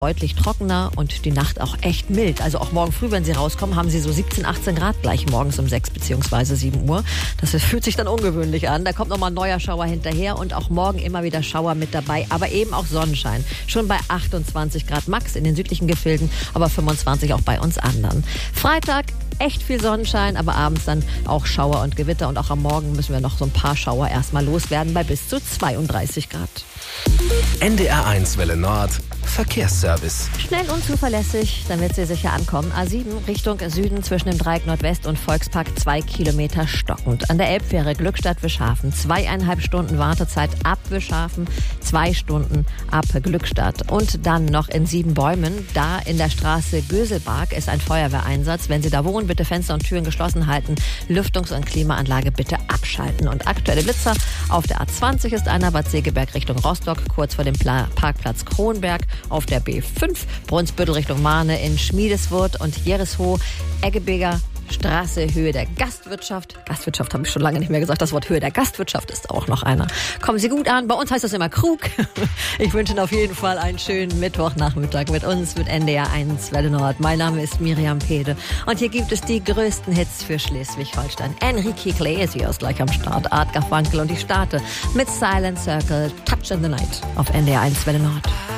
Deutlich trockener und die Nacht auch echt mild. Also auch morgen früh, wenn Sie rauskommen, haben Sie so 17, 18 Grad gleich morgens um 6 bzw. 7 Uhr. Das fühlt sich dann ungewöhnlich an. Da kommt nochmal ein neuer Schauer hinterher und auch morgen immer wieder Schauer mit dabei, aber eben auch Sonnenschein. Schon bei 28 Grad max in den südlichen Gefilden, aber 25 auch bei uns anderen. Freitag echt viel Sonnenschein, aber abends dann auch Schauer und Gewitter und auch am Morgen müssen wir noch so ein paar Schauer erstmal loswerden bei bis zu 32 Grad. NDR1 Welle Nord, Verkehrsservice. Schnell und zuverlässig, damit Sie sicher ankommen. A7 Richtung Süden zwischen dem Dreieck Nordwest und Volkspark 2 Kilometer stockend. An der Elbfähre Glückstadt-Wischhafen 2,5 Stunden Wartezeit ab Wischhafen, 2 Stunden ab Glückstadt. Und dann noch in Siebenbäumen, da in der Straße Göselbark ist ein Feuerwehreinsatz. Wenn Sie da wohnen, bitte Fenster und Türen geschlossen halten, Lüftungs- und Klimaanlage bitte abschalten. Und aktuelle Blitzer auf der A20 ist einer Bad Segeberg Richtung Rostock, kurz vor dem Parkplatz Kronberg, auf der B5 Brunsbüttel Richtung Mahne in Schmiedeswurth und Jerishow, Eggebeger Straße, Höhe der Gastwirtschaft. Gastwirtschaft habe ich schon lange nicht mehr gesagt. Das Wort Höhe der Gastwirtschaft ist auch noch einer. Kommen Sie gut an. Bei uns heißt das immer Krug. Ich wünsche Ihnen auf jeden Fall einen schönen Mittwochnachmittag mit uns, mit NDR1 Welle Nord. Mein Name ist Miriam Pede und hier gibt es die größten Hits für Schleswig-Holstein. Enrique Iglesias gleich am Start, Art Garfunkel und ich starte mit Silent Circle, Touch in the Night auf NDR1 Welle Nord.